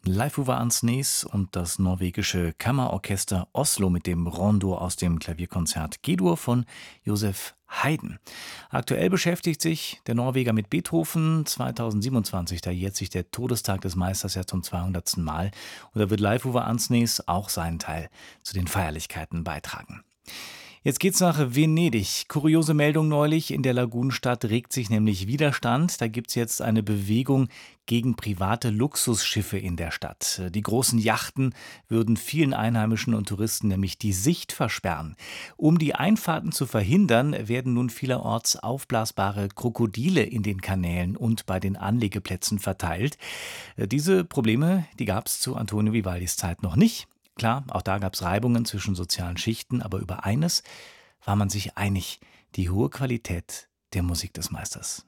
Leif Uwe Ansnes und das norwegische Kammerorchester Oslo mit dem Rondo aus dem Klavierkonzert G-Dur von Josef Haydn. Aktuell beschäftigt sich der Norweger mit Beethoven. 2027, da jährt sich der Todestag des Meisters ja zum 200. Mal. Und da wird Leif Uwe Ansnes auch seinen Teil zu den Feierlichkeiten beitragen. Jetzt geht's nach Venedig. Kuriose Meldung neulich, in der Lagunenstadt regt sich nämlich Widerstand. Da gibt's jetzt eine Bewegung gegen private Luxusschiffe in der Stadt. Die großen Yachten würden vielen Einheimischen und Touristen nämlich die Sicht versperren. Um die Einfahrten zu verhindern, werden nun vielerorts aufblasbare Krokodile in den Kanälen und bei den Anlegeplätzen verteilt. Diese Probleme, die gab's zu Antonio Vivaldis Zeit noch nicht. Klar, auch da gab es Reibungen zwischen sozialen Schichten, aber über eines war man sich einig: die hohe Qualität der Musik des Meisters.